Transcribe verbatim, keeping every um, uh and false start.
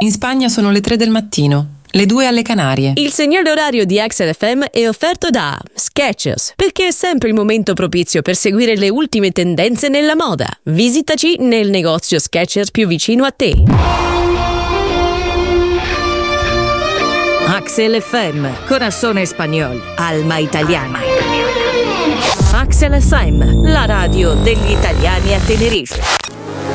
In Spagna sono le tre del mattino, le due alle Canarie. Il segnale orario di Axel F M è offerto da Skechers, perché è sempre il momento propizio per seguire le ultime tendenze nella moda. Visitaci nel negozio Skechers più vicino a te. Axel F M, corazón español, alma italiana. Axel F M, la radio degli italiani a Tenerife.